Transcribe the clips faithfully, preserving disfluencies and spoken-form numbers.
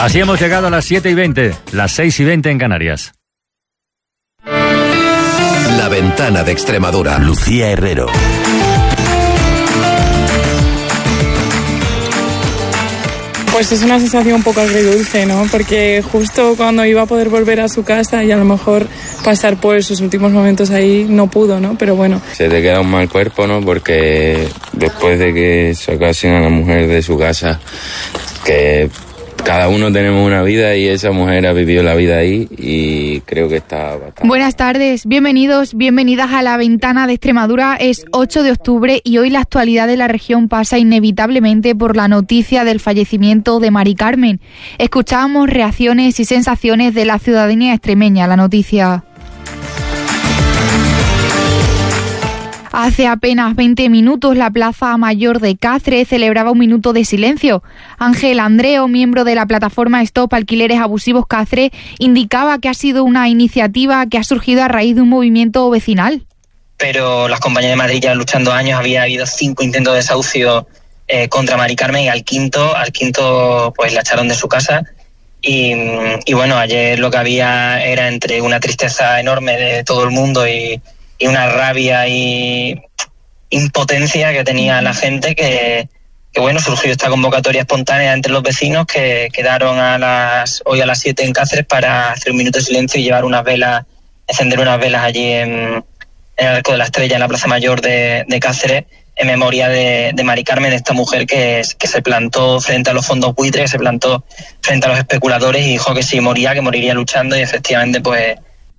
Así hemos llegado a las siete y veinte, las seis y veinte en Canarias. La Ventana de Extremadura. Lucía Herrero. Pues es una sensación un poco agridulce, ¿no? Porque justo cuando iba a poder volver a su casa y a lo mejor pasar por sus últimos momentos ahí, no pudo, ¿no? Pero bueno. Se te queda un mal cuerpo, ¿no? Porque después de que sacasen a la mujer de su casa, que cada uno tenemos una vida y esa mujer ha vivido la vida ahí y creo que está bastante... Buenas tardes, bienvenidos, bienvenidas a La Ventana de Extremadura. Es ocho de octubre y hoy la actualidad de la región pasa inevitablemente por la noticia del fallecimiento de Mari Carmen. Escuchábamos reacciones y sensaciones de la ciudadanía extremeña a la noticia. Hace apenas veinte minutos la Plaza Mayor de Cáceres celebraba un minuto de silencio. Ángel Andreo, miembro de la plataforma Stop Alquileres Abusivos Cáceres, indicaba que ha sido una iniciativa que ha surgido a raíz de un movimiento vecinal. Pero las compañías de Madrid ya luchando años, había habido cinco intentos de desahucio eh, contra Mari Carmen y al quinto, al quinto pues la echaron de su casa. Y, y bueno, ayer lo que había era entre una tristeza enorme de todo el mundo y... y una rabia y impotencia que tenía la gente que, que bueno, surgió esta convocatoria espontánea entre los vecinos que quedaron a las hoy a las siete en Cáceres para hacer un minuto de silencio y llevar unas velas, encender unas velas allí en, en el Arco de la Estrella, en la Plaza Mayor de, de Cáceres, en memoria de, de Mari Carmen, de esta mujer que, que se plantó frente a los fondos buitres, que se plantó frente a los especuladores y dijo que si moría, que moriría luchando y efectivamente pues...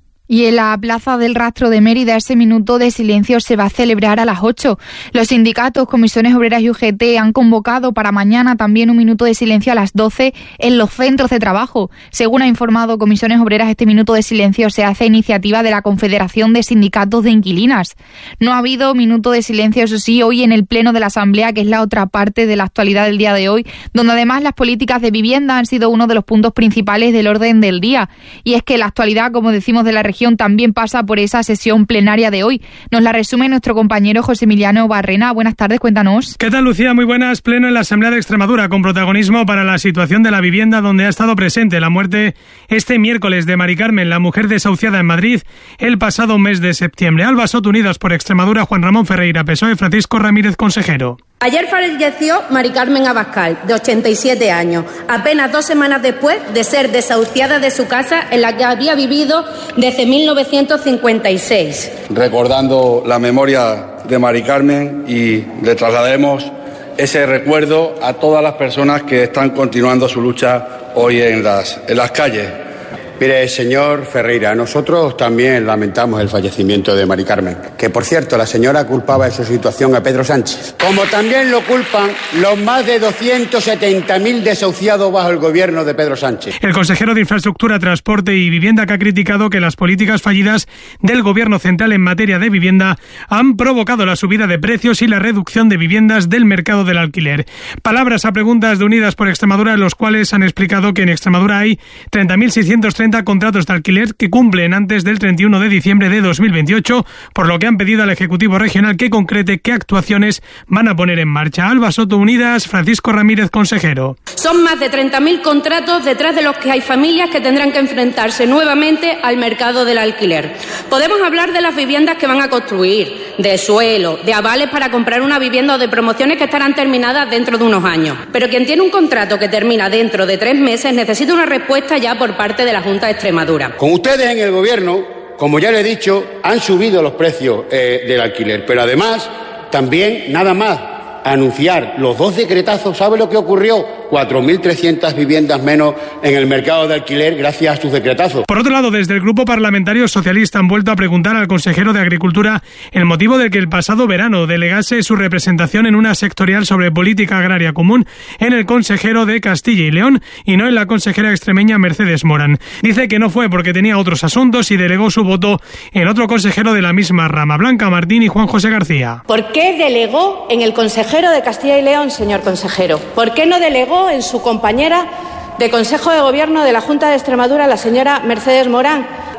Y en la Plaza del Rastro de Mérida ese minuto de silencio se va a celebrar a las ocho. Los sindicatos, comisiones obreras y U G T han convocado para mañana también un minuto de silencio a las doce en los centros de trabajo. Según ha informado Comisiones Obreras, este minuto de silencio se hace a iniciativa de la Confederación de Sindicatos de Inquilinas. No ha habido minuto de silencio, eso sí, hoy en el Pleno de la Asamblea, que es la otra parte de la actualidad del día de hoy, donde además las políticas de vivienda han sido uno de los puntos principales del orden del día. Y es que la actualidad, como decimos, de la región también pasa por esa sesión plenaria de hoy. Nos la resume nuestro compañero José Emiliano Barrena. Buenas tardes, cuéntanos. ¿Qué tal, Lucía? Muy buenas. Pleno en la Asamblea de Extremadura, con protagonismo para la situación de la vivienda, donde ha estado presente la muerte este miércoles de Mari Carmen, la mujer desahuciada en Madrid el pasado mes de septiembre. Alba Soto, Unidas por Extremadura, Juan Ramón Ferreira, P S O E, Francisco Ramírez, consejero. Ayer falleció Mari Carmen Abascal, de ochenta y siete años, apenas dos semanas después de ser desahuciada de su casa en la que había vivido desde mil novecientos cincuenta y seis. Recordando la memoria de Mari Carmen y le trasladaremos ese recuerdo a todas las personas que están continuando su lucha hoy en las, en las calles. Mire, señor Ferreira, nosotros también lamentamos el fallecimiento de Mari Carmen, que por cierto la señora culpaba de su situación a Pedro Sánchez, como también lo culpan los más de doscientos setenta mil desahuciados bajo el gobierno de Pedro Sánchez. El consejero de Infraestructura, Transporte y Vivienda, que ha criticado que las políticas fallidas del gobierno central en materia de vivienda han provocado la subida de precios y la reducción de viviendas del mercado del alquiler. Palabras a preguntas de Unidas por Extremadura, en los cuales han explicado que en Extremadura hay treinta mil seiscientos treinta contratos de alquiler que cumplen antes del treinta y uno de diciembre de dos mil veintiocho, por lo que han pedido al Ejecutivo Regional que concrete qué actuaciones van a poner en marcha. Alba Soto, Unidas, Francisco Ramírez, consejero. Son más de treinta mil contratos detrás de los que hay familias que tendrán que enfrentarse nuevamente al mercado del alquiler. Podemos hablar de las viviendas que van a construir, de suelo, de avales para comprar una vivienda o de promociones que estarán terminadas dentro de unos años. Pero quien tiene un contrato que termina dentro de tres meses necesita una respuesta ya por parte de la Junta de Extremadura. Con ustedes en el gobierno, como ya le he dicho, han subido los precios eh, del alquiler, pero además también nada más anunciar los dos decretazos, ¿sabe lo que ocurrió? cuatro mil trescientas viviendas menos en el mercado de alquiler gracias a sus decretazos. Por otro lado, desde el Grupo Parlamentario Socialista han vuelto a preguntar al consejero de Agricultura el motivo de que el pasado verano delegase su representación en una sectorial sobre política agraria común en el consejero de Castilla y León y no en la consejera extremeña Mercedes Morán. Dice que no fue porque tenía otros asuntos y delegó su voto en otro consejero de la misma rama, Blanca Martín y Juan José García. ¿Por qué delegó en el consejero de Castilla y León, señor consejero? ¿Por qué no delegó en su compañera de Consejo de Gobierno de la Junta de Extremadura, la señora Mercedes Morán?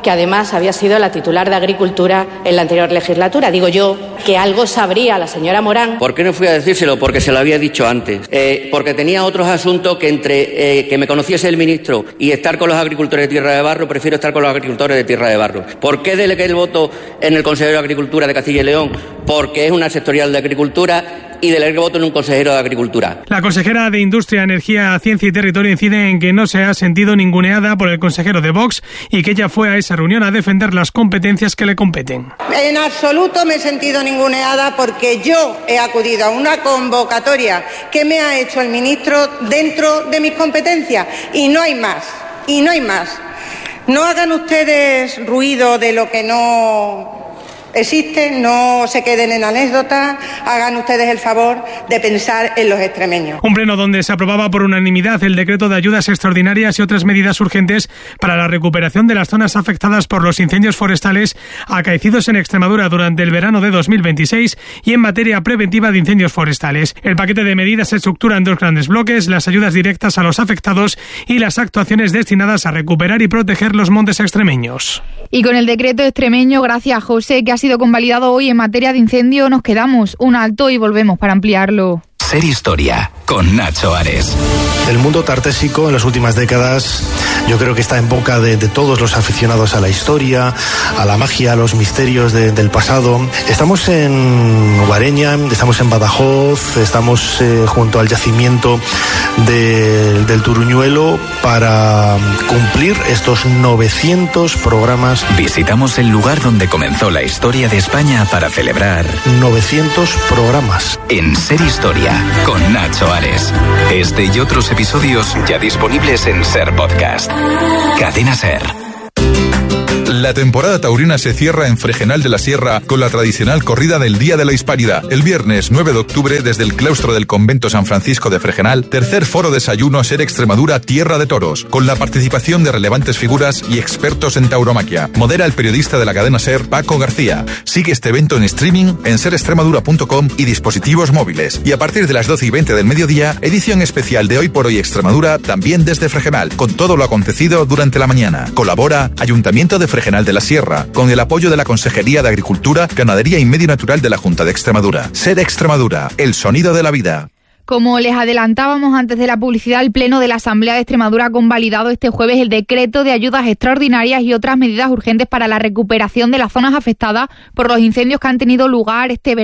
que además había sido la titular de Agricultura en la anterior legislatura. Digo yo que algo sabría la señora Morán. ¿Por qué no fui a decírselo? Porque se lo había dicho antes. Eh, porque tenía otros asuntos que entre eh, que me conociese el ministro y estar con los agricultores de Tierra de Barro, prefiero estar con los agricultores de Tierra de Barro. ¿Por qué delegué el voto en el consejero de Agricultura de Castilla y León? Porque es una sectorial de Agricultura y delegué el voto en un consejero de Agricultura. La consejera de Industria, Energía, Ciencia y Territorio incide en que no se ha sentido ninguneada por el consejero de Vox y que ella fue a esa reunión a defender las competencias que le competen. En absoluto me he sentido ninguneada porque yo he acudido a una convocatoria que me ha hecho el ministro dentro de mis competencias y no hay más, y no hay más. No hagan ustedes ruido de lo que no existe, no se queden en anécdotas, hagan ustedes el favor de pensar en los extremeños. Un pleno donde se aprobaba por unanimidad el decreto de ayudas extraordinarias y otras medidas urgentes para la recuperación de las zonas afectadas por los incendios forestales acaecidos en Extremadura durante el verano de dos mil veintiséis y en materia preventiva de incendios forestales. El paquete de medidas se estructura en dos grandes bloques: las ayudas directas a los afectados y las actuaciones destinadas a recuperar y proteger los montes extremeños. Y con el decreto extremeño, gracias José, que ha sido convalidado hoy en materia de incendio, nos quedamos un alto y volvemos para ampliarlo. Ser Historia, con Nacho Ares. El mundo tartésico en las últimas décadas yo creo que está en boca de, de todos los aficionados a la historia, a la magia, a los misterios de, del pasado. Estamos en Guareña, estamos en Badajoz, estamos eh, junto al yacimiento de, del Turuñuelo para cumplir estos novecientos programas. Visitamos el lugar donde comenzó la historia de España para celebrar novecientos programas. En Ser Historia, con Nacho Ares. Este y otros episodios ya disponibles en Ser Podcast. Cadena Ser. La temporada taurina se cierra en Fregenal de la Sierra con la tradicional corrida del Día de la Hispanidad. El viernes nueve de octubre, desde el claustro del Convento San Francisco de Fregenal, tercer foro desayuno Ser Extremadura Tierra de Toros, con la participación de relevantes figuras y expertos en tauromaquia. Modera el periodista de la cadena Ser, Paco García. Sigue este evento en streaming en ser extremadura punto com y dispositivos móviles. Y a partir de las doce y veinte del mediodía, edición especial de Hoy por Hoy Extremadura, también desde Fregenal, con todo lo acontecido durante la mañana. Colabora Ayuntamiento de Fregenal de la Sierra, con el apoyo de la Consejería de Agricultura, Ganadería y Medio Natural de la Junta de Extremadura. Ser Extremadura, el sonido de la vida. Como les adelantábamos antes de la publicidad, el Pleno de la Asamblea de Extremadura ha convalidado este jueves el decreto de ayudas extraordinarias y otras medidas urgentes para la recuperación de las zonas afectadas por los incendios que han tenido lugar este verano.